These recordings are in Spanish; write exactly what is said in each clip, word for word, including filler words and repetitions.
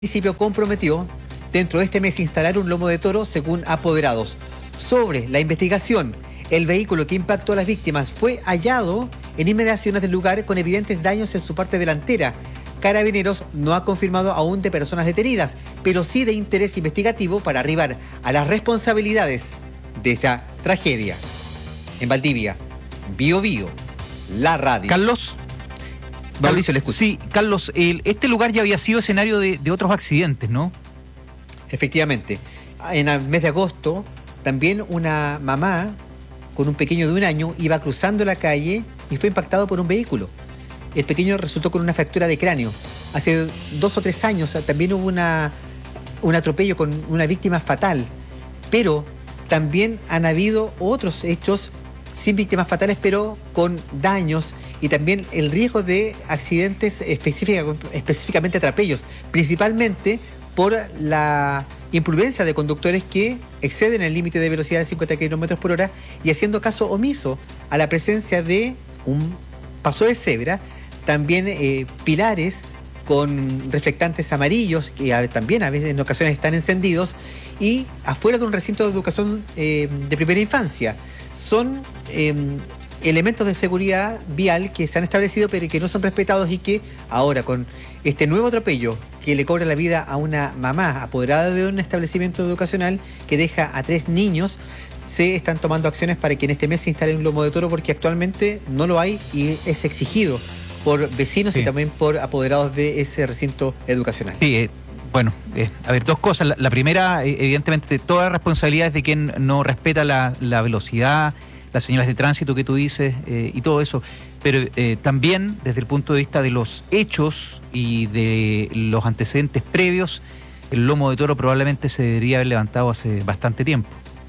municipio comprometió dentro de este mes instalar un lomo de toro según apoderados. Sobre la investigación, el vehículo que impactó a las víctimas fue hallado en inmediaciones del lugar con evidentes daños en su parte delantera. Carabineros no ha confirmado aún de personas detenidas, pero sí de interés investigativo para arribar a las responsabilidades de esta tragedia. En Valdivia, Bío Bío, la radio. Carlos. Mauricio, le escucho. Sí, Carlos, el, este lugar ya había sido escenario de, de otros accidentes, ¿no? Efectivamente. En el mes de agosto, también una mamá con un pequeño de un año iba cruzando la calle y fue impactado por un vehículo. El pequeño resultó con una fractura de cráneo. Hace dos o tres años también hubo una, un atropello con una víctima fatal, pero también han habido otros hechos sin víctimas fatales, pero con daños y también el riesgo de accidentes específica, específicamente atropellos, principalmente por la imprudencia de conductores que exceden el límite de velocidad de cincuenta kilómetros por hora y haciendo caso omiso a la presencia de un paso de cebra, también eh, pilares con reflectantes amarillos, que a, también a veces en ocasiones están encendidos, y afuera de un recinto de educación eh, de primera infancia. Son eh, elementos de seguridad vial que se han establecido pero que no son respetados y que ahora con este nuevo atropello que le cobra la vida a una mamá apoderada de un establecimiento educacional que deja a tres niños, se están tomando acciones para que en este mes se instale un lomo de toro porque actualmente no lo hay y es exigido por vecinos sí. y también por apoderados de ese recinto educacional. Sí, eh, bueno, eh, a ver, dos cosas. La, la primera, eh, evidentemente, toda la responsabilidad es de quien no respeta la, la velocidad, las señales de tránsito que tú dices eh, y todo eso. Pero eh, también, desde el punto de vista de los hechos y de los antecedentes previos, el lomo de toro probablemente se debería haber levantado hace bastante tiempo.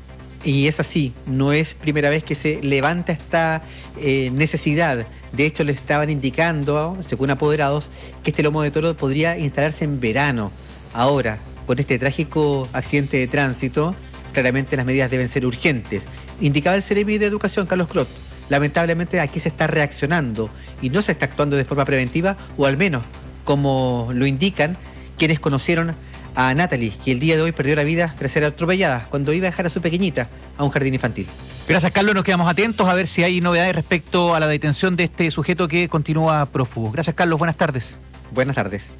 Y es así, no es primera vez que se levanta esta eh, necesidad. De hecho, le estaban indicando, según apoderados, que este lomo de toro podría instalarse en verano. Ahora, con este trágico accidente de tránsito, claramente las medidas deben ser urgentes. Indicaba el Ceremi de Educación, Carlos Crot. Lamentablemente aquí se está reaccionando y no se está actuando de forma preventiva, o al menos, como lo indican quienes conocieron a Natalie, que el día de hoy perdió la vida tras ser atropellada cuando iba a dejar a su pequeñita a un jardín infantil. Gracias, Carlos. Nos quedamos atentos a ver si hay novedades respecto a la detención de este sujeto que continúa prófugo. Gracias, Carlos. Buenas tardes. Buenas tardes.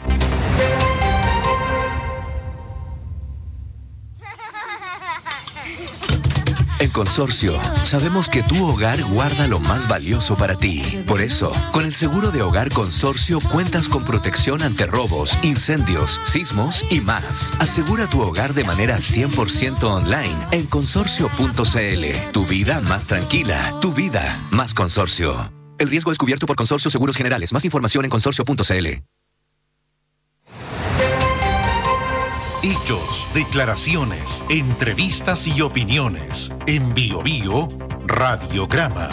En Consorcio, sabemos que tu hogar guarda lo más valioso para ti. Por eso, con el seguro de hogar Consorcio cuentas con protección ante robos, incendios, sismos y más. Asegura tu hogar de manera cien por ciento online en consorcio punto c l. Tu vida más tranquila, tu vida más Consorcio. El riesgo es cubierto por Consorcio Seguros Generales. Más información en consorcio punto c l. Hechos, declaraciones, entrevistas y opiniones. En Bío Bío, Radiograma.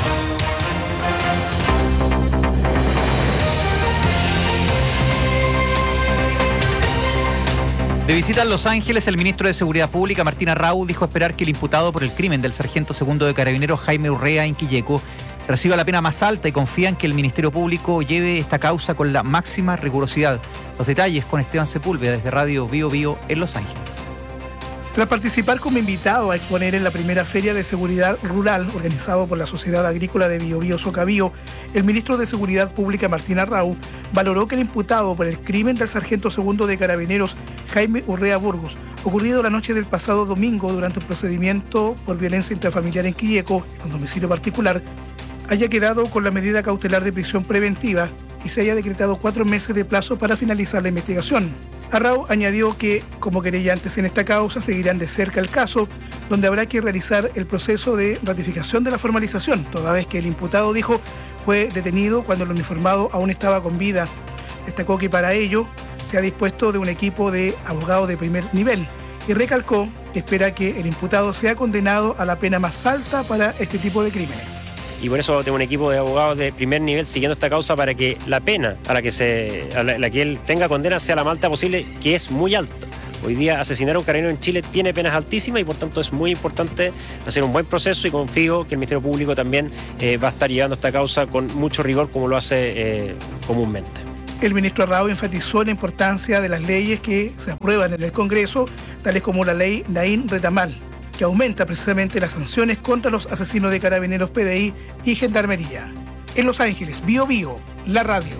De visita en Los Ángeles, el ministro de Seguridad Pública, Martín Arrau, dijo esperar que el imputado por el crimen del sargento segundo de Carabineros, Jaime Urrea, en Quilleco, reciba la pena más alta y confían que el Ministerio Público lleve esta causa con la máxima rigurosidad. Los detalles con Esteban Sepúlveda desde Radio Bío Bío en Los Ángeles. Tras participar como invitado a exponer en la primera Feria de Seguridad Rural organizado por la Sociedad Agrícola de Bío Bío Socabío, el ministro de Seguridad Pública Martín Arrau valoró que el imputado por el crimen del sargento segundo de Carabineros, Jaime Urrea Burgos, ocurrido la noche del pasado domingo durante un procedimiento por violencia intrafamiliar en Quilleco, con domicilio particular, haya quedado con la medida cautelar de prisión preventiva y se haya decretado cuatro meses de plazo para finalizar la investigación. Arrau añadió que, como querellantes en esta causa, seguirán de cerca el caso, donde habrá que realizar el proceso de ratificación de la formalización, toda vez que el imputado, dijo, fue detenido cuando el uniformado aún estaba con vida. Destacó que para ello se ha dispuesto de un equipo de abogados de primer nivel y recalcó que espera que el imputado sea condenado a la pena más alta para este tipo de crímenes. Y por eso tengo un equipo de abogados de primer nivel siguiendo esta causa para que la pena, para que se, a la, la que él tenga condena sea la más alta posible, que es muy alta. Hoy día asesinar a un carabinero en Chile tiene penas altísimas y por tanto es muy importante hacer un buen proceso y confío que el Ministerio Público también eh, va a estar llevando esta causa con mucho rigor como lo hace eh, comúnmente. El ministro Rao enfatizó la importancia de las leyes que se aprueban en el Congreso, tales como la ley Naín Retamal, que aumenta precisamente las sanciones contra los asesinos de Carabineros, P D I y Gendarmería. En Los Ángeles, Bio Bio, la radio.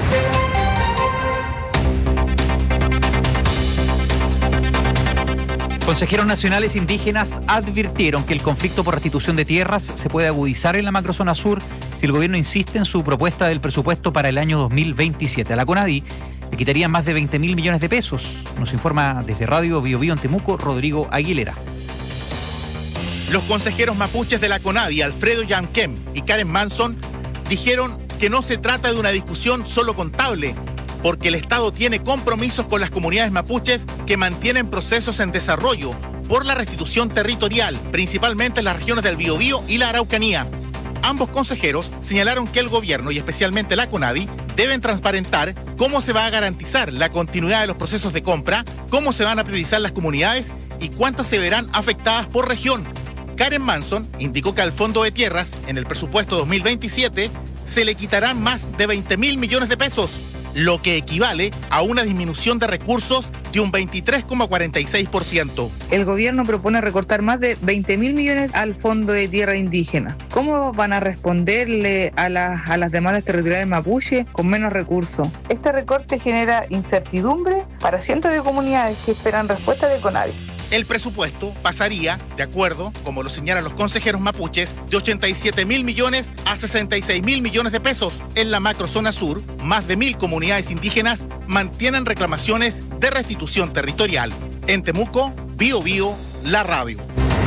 Consejeros nacionales indígenas advirtieron que el conflicto por restitución de tierras se puede agudizar en la macrozona sur si el gobierno insiste en su propuesta del presupuesto para el año dos mil veintisiete. A la CONADI le quitarían más de veinte mil millones de pesos. Nos informa desde Radio Bio Bio en Temuco, Rodrigo Aguilera. Los consejeros mapuches de la CONADI, Alfredo Yanquem y Karen Manson, dijeron que no se trata de una discusión solo contable, porque el Estado tiene compromisos con las comunidades mapuches que mantienen procesos en desarrollo por la restitución territorial, principalmente en las regiones del Biobío y la Araucanía. Ambos consejeros señalaron que el gobierno y especialmente la CONADI deben transparentar cómo se va a garantizar la continuidad de los procesos de compra, cómo se van a priorizar las comunidades y cuántas se verán afectadas por región. Karen Manson indicó que al Fondo de Tierras, en el presupuesto dos mil veintisiete, se le quitarán más de veinte mil millones de pesos, lo que equivale a una disminución de recursos de un veintitrés coma cuarenta y seis por ciento. El gobierno propone recortar más de veinte mil millones al Fondo de Tierra Indígena. ¿Cómo van a responderle a, la, a las demandas territoriales mapuche con menos recursos? Este recorte genera incertidumbre para cientos de comunidades que esperan respuesta de CONADI. El presupuesto pasaría, de acuerdo, como lo señalan los consejeros mapuches, de ochenta y siete mil millones a sesenta y seis mil millones de pesos. En la macrozona sur, más de mil comunidades indígenas mantienen reclamaciones de restitución territorial. En Temuco, Bio Bio, la radio.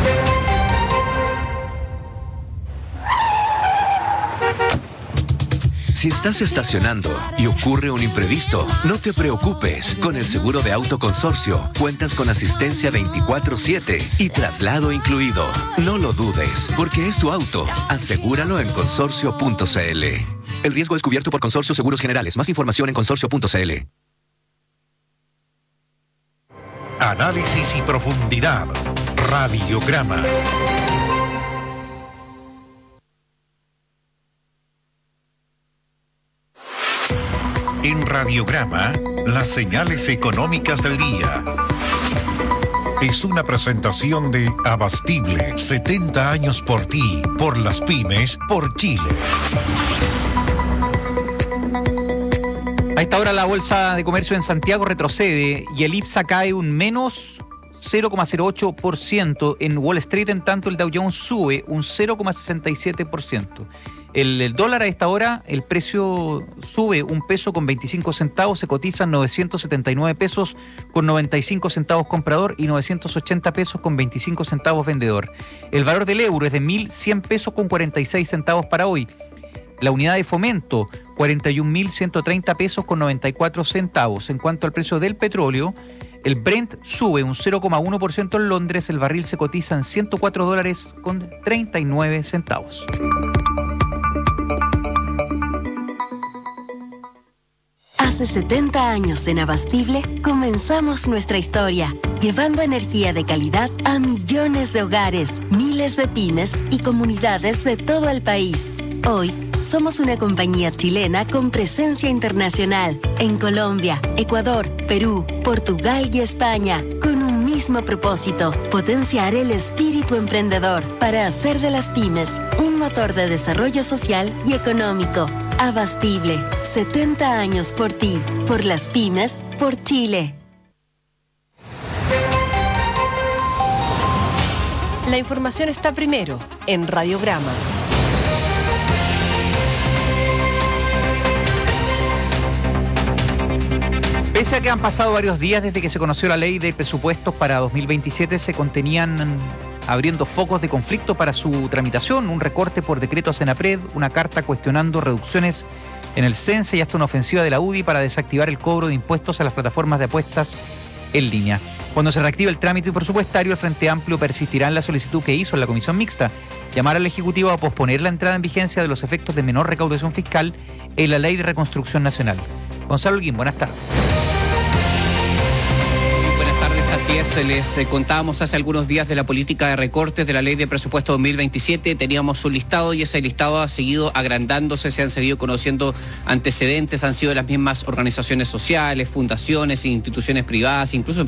Si estás estacionando y ocurre un imprevisto, no te preocupes. Con el seguro de auto consorcio, cuentas con asistencia veinticuatro siete y traslado incluido. No lo dudes, porque es tu auto. Asegúralo en consorcio punto c l. El riesgo es cubierto por Consorcio Seguros Generales. Más información en consorcio punto c l. Análisis y profundidad. Radiograma. En Radiograma, las señales económicas del día. Es una presentación de Abastible, setenta años por ti, por las pymes, por Chile. A esta hora la Bolsa de Comercio en Santiago retrocede y el IPSA cae un menos cero coma cero ocho por ciento. En Wall Street, en tanto, el Dow Jones sube un cero coma sesenta y siete por ciento. El, el dólar a esta hora, el precio sube un peso con veinticinco centavos, se cotizan novecientos setenta y nueve pesos con noventa y cinco centavos comprador y novecientos ochenta pesos con veinticinco centavos vendedor. El valor del euro es de mil cien pesos con cuarenta y seis centavos para hoy. La unidad de fomento, cuarenta y un mil ciento treinta pesos con noventa y cuatro centavos. En cuanto al precio del petróleo, el Brent sube un cero coma uno por ciento en Londres, el barril se cotiza en ciento cuatro dólares con treinta y nueve centavos. Hace setenta años en Abastible comenzamos nuestra historia, llevando energía de calidad a millones de hogares, miles de pymes y comunidades de todo el país. Hoy somos una compañía chilena con presencia internacional en Colombia, Ecuador, Perú, Portugal y España, con un mismo propósito: potenciar el espíritu emprendedor para hacer de las pymes un motor de desarrollo social y económico. Abastible, setenta años por ti, por las pymes, por Chile. La información está primero en Radiograma. Pese a que han pasado varios días desde que se conoció la ley de presupuestos para dos mil veintisiete, se contenían abriendo focos de conflicto para su tramitación, un recorte por decreto a Senapred, una carta cuestionando reducciones en el CENSE y hasta una ofensiva de la U D I para desactivar el cobro de impuestos a las plataformas de apuestas en línea. Cuando se reactive el trámite presupuestario, el Frente Amplio persistirá en la solicitud que hizo en la Comisión Mixta, llamar al Ejecutivo a posponer la entrada en vigencia de los efectos de menor recaudación fiscal en la Ley de Reconstrucción Nacional. Gonzalo Holguín, buenas tardes. Buenas tardes. Así Así es, les eh, contábamos hace algunos días de la política de recortes de la ley de presupuesto dos mil veintisiete, teníamos un listado y ese listado ha seguido agrandándose, se han seguido conociendo antecedentes, han sido las mismas organizaciones sociales, fundaciones, instituciones privadas, incluso